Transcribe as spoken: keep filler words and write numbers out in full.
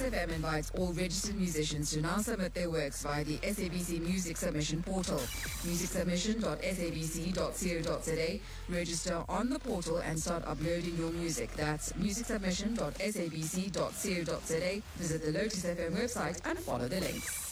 F M invites all registered musicians to now submit their works via the S A B C Music Submission portal. music submission dot sabc dot co dot za. Register on the portal and start uploading your music. That's music submission dot sabc dot co dot za. Visit the Lotus F M website and follow the links.